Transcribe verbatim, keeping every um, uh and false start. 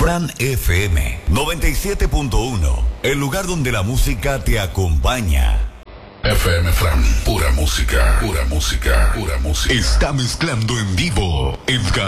Fran F M noventa y siete punto uno, el lugar donde la música te acompaña. F M Fran, pura música, pura música, pura música. Está mezclando en vivo Edgar.